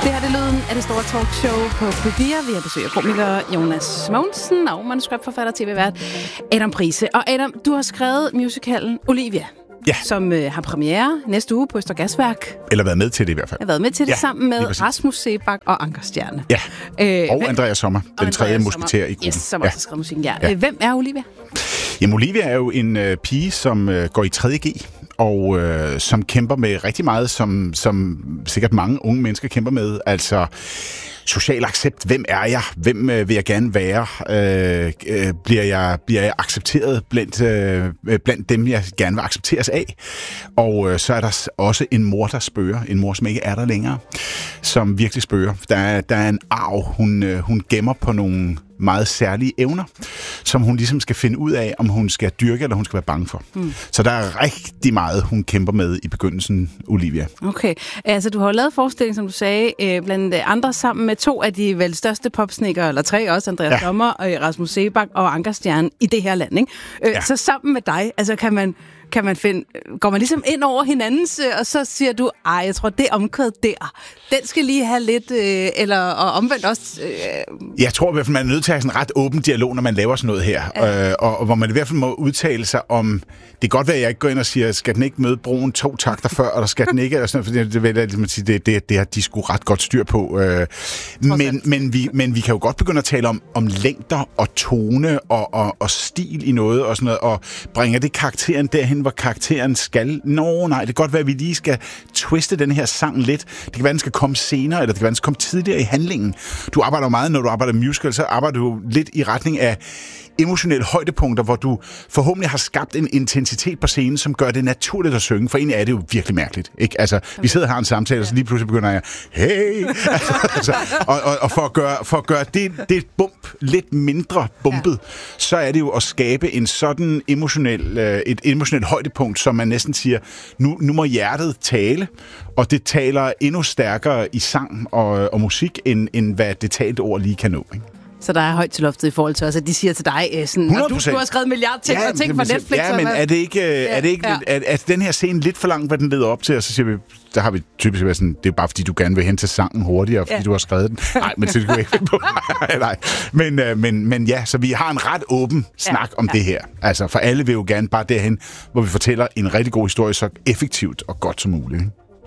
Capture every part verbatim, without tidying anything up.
Det her er det lyden af det store talkshow på P fire. Vi har besøg af komiker Jonas Mogensen og manuskriptforfatter og tv-vært Adam Price. Og Adam, du har skrevet musicalen Olivia, ja. som øh, har premiere næste uge på Østre Gasværk. Eller været med til det i hvert fald. Jeg har været med til det ja, sammen med Rasmus Seebach og Anker Stjerne. Ja, øh, og hvem? Andreas Sommer, den tredje musketer i gruppen. Yes, som ja. også har skrevet musikken, ja. ja. Hvem er Olivia? Jamen, Olivia er jo en øh, pige, som øh, går i tredje G, og øh, som kæmper med rigtig meget, som, som sikkert mange unge mennesker kæmper med. Altså social accept. Hvem er jeg? Hvem øh, vil jeg gerne være? Øh, øh, bliver, jeg, bliver jeg accepteret blandt, øh, blandt dem, jeg gerne vil accepteres af? Og øh, så er der også en mor, der spørger. En mor, som ikke er der længere, som virkelig spørger. Der er, der er en arv, hun, øh, hun gemmer på nogle meget særlige evner, som hun ligesom skal finde ud af, om hun skal dyrke, eller hun skal være bange for. Mm. Så der er rigtig meget, hun kæmper med i begyndelsen, Olivia. Okay, altså du har lavet forestilling, som du sagde, øh, blandt andre sammen med to af de vel største popsnikkere, eller tre også, Andreas ja. Sommer, og Rasmus Seebach og Anker Stjerne i det her land, ikke? Øh, ja. Så sammen med dig, altså kan man kan man finde, går man ligesom ind over hinandens, og så siger du, ej, jeg tror, det omkvæd der, den skal lige have lidt, øh, eller og omvendt også... Øh... Jeg tror i hvert fald, man er nødt til at have sådan en ret åben dialog, når man laver sådan noget her, ja. øh, og, og hvor man i hvert fald må udtale sig om, det kan godt være, at jeg ikke går ind og siger, skal den ikke møde broen to takter før, eller skal den ikke, eller sådan noget, for det, det, det, det, det, det har de sgu ret godt styr på. Øh, men, men, vi, men vi kan jo godt begynde at tale om, om længder og tone og, og, og stil i noget, og sådan noget, og bringer det karakteren derhen, hvor karakteren skal. Nå, nej, det kan godt være, at vi lige skal twiste den her sang lidt. Det kan være, den skal komme senere, eller det kan være, den skal komme tidligere i handlingen. Du arbejder meget, når du arbejder musical, så arbejder du lidt i retning af emotionelle højdepunkter, hvor du forhåbentlig har skabt en intensitet på scenen, som gør det naturligt at synge, for egentlig er det jo virkelig mærkeligt. Ikke? Altså, vi sidder og har en samtale, og så lige pludselig begynder jeg, hey! altså, og, og, og for at gøre, for at gøre det, det bump lidt mindre bumpet, ja. Så er det jo at skabe en sådan emotionel, et emotionelt højdepunkt, som man næsten siger, nu, nu må hjertet tale, og det taler endnu stærkere i sang og, og musik, end, end hvad det talte ord lige kan nå. Ikke? Så der er højt til loftet i forhold til os, at de siger til dig, sådan, at du skulle have skrevet en milliard ting, ja, og ting fra Netflix. Ja, men er det ikke, ja, er det ikke ja. er, er den her scene lidt for langt, hvad den leder op til? Og så siger vi, der har vi typisk været sådan, det er bare fordi, du gerne vil hen til sangen hurtigere, fordi ja. du har skrevet den. Nej, men det skal vi ikke finde på. nej, nej. Men, øh, men, men ja, så vi har en ret åben snak ja, om ja. det her. Altså, for alle vil jo gerne bare derhen, hvor vi fortæller en rigtig god historie, så effektivt og godt som muligt.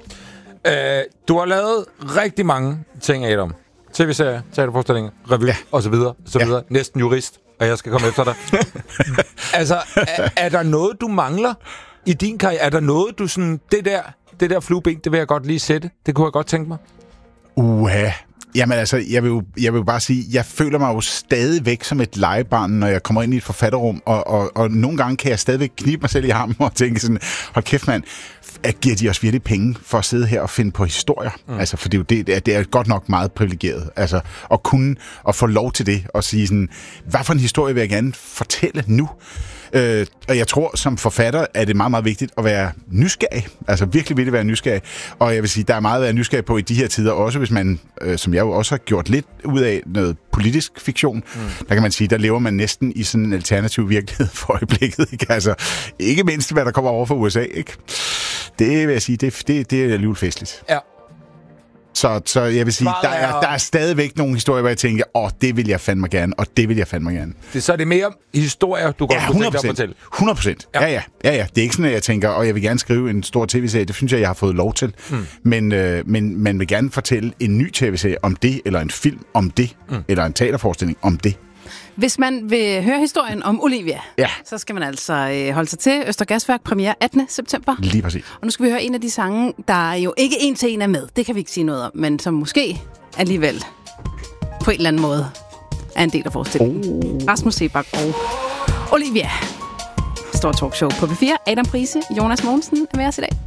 Øh, du har lavet rigtig mange ting, Adam. tv-serier, teaterforestillinger, revy, ja. og så videre, så videre. Ja. Næsten jurist, og jeg skal komme efter dig. altså, er, er der noget, du mangler i din karriere? Er der noget, du sådan, det der, det der flueben, det vil jeg godt lige sætte. Det kunne jeg godt tænke mig. Uha. Jamen altså, jeg vil, jo, jeg vil jo bare sige, jeg føler mig jo stadigvæk som et legebarn, når jeg kommer ind i et forfatterrum, og, og, og nogle gange kan jeg stadigvæk knibe mig selv i armen og tænke sådan, hold kæft mand, at giver de os virkelig penge for at sidde her og finde på historier? Mm. Altså, for det er jo det, det er, det er godt nok meget privilegeret. Altså, at kunne, at få lov til det, og sige sådan, hvad for en historie vil jeg gerne fortælle nu? Øh, og jeg tror, som forfatter er det meget, meget vigtigt at være nysgerrig. Altså virkelig vil det være nysgerrig. Og jeg vil sige, der er meget at være nysgerrig på i de her tider, også hvis man, øh, som jeg jo også har gjort lidt ud af noget politisk fiktion, mm. der kan man sige, der lever man næsten i sådan en alternativ virkelighed for øjeblikket. Ikke? Altså, ikke mindst, hvad der kommer over fra U S A. Ikke? Det vil jeg sige, det, det, det er alligevel festligt. Ja. Så, så jeg vil sige, der er, der er stadigvæk nogle historier, hvor jeg tænker, åh, oh, det vil jeg fandme gerne, og det vil jeg fandme gerne. Det, så er det mere historier, du godt ja, kunne tænke dig at fortælle? hundrede procent. Ja. Ja, ja, ja, ja. Det er ikke sådan, at jeg tænker, og jeg vil gerne skrive en stor tv-serie. Det synes jeg, jeg har fået lov til. Mm. Men, øh, men man vil gerne fortælle en ny tv-serie om det, eller en film om det, mm. eller en teaterforestilling om det. Hvis man vil høre historien om Olivia, ja. så skal man altså øh, holde sig til Østre Gasværk, premiere attende september. Lige præcis. Og nu skal vi høre en af de sange, der jo ikke en til en er med. Det kan vi ikke sige noget om, men som måske alligevel på en eller anden måde er en del af forestillingen. Oh. Rasmus Seebach og Olivia. Stor talkshow på P fire. Adam Price, Jonas Mogensen er med os i dag.